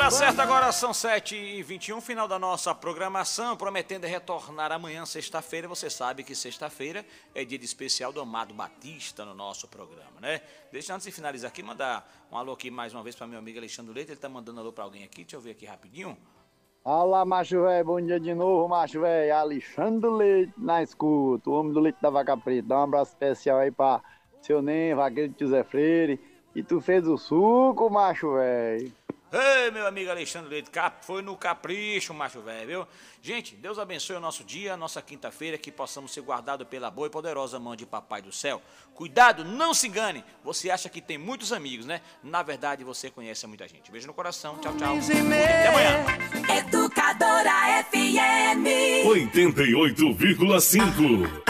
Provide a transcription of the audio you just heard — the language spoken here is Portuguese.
Hora certa agora são 7h21, final da nossa programação, prometendo retornar amanhã, sexta-feira. Você sabe que sexta-feira é dia de especial do Amado Batista no nosso programa, né? Deixa antes de finalizar aqui, mandar um alô aqui mais uma vez para meu amigo Alexandre Leite. Ele tá mandando alô para alguém aqui, deixa eu ver aqui rapidinho. Olá, macho velho, bom dia de novo, macho velho. Alexandre Leite na escuta, o homem do leite da vaca preta. Dá um abraço especial aí pra seu Nen, vaqueiro de José Freire. E tu fez o suco, macho velho. Ei, meu amigo Alexandre Leite, foi no capricho, macho velho, viu? Gente, Deus abençoe o nosso dia, a nossa quinta-feira, que possamos ser guardados pela boa e poderosa mão de Papai do Céu. Cuidado, não se engane, você acha que tem muitos amigos, né? Na verdade, você conhece muita gente. Beijo no coração, tchau, tchau. Até amanhã. Educadora FM 88,5